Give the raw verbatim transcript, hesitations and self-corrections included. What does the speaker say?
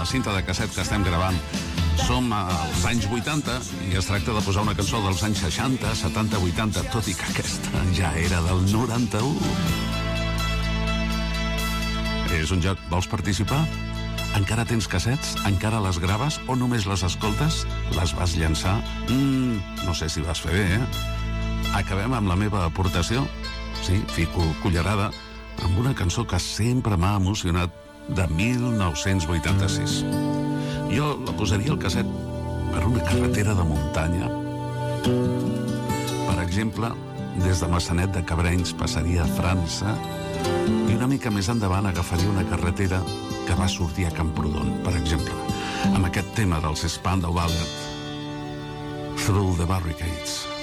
la cinta de casset que estem gravant. Som als anys vuitanta i es tracta de posar una cançó dels anys seixanta, setanta, vuitanta, tot i que aquesta ja era del noranta-u. És un joc. Vols participar? Encara tens cassets? Encara les graves? O només les escoltes? Les vas llançar? Mm, no sé si vas fer bé, eh? Acabem amb la meva aportació. Sí, fico cullerada amb una cançó que sempre m'ha emocionat, de mil nou-cents vuitanta-sis. Jo la posaria al casset per una carretera de muntanya. Per exemple, des de Massanet de Cabrenys passaria a França i una mica més endavant agafaria una carretera que va sortir a Camprodon, per exemple, amb aquest tema dels Spandau Ballet, Through the Barricades.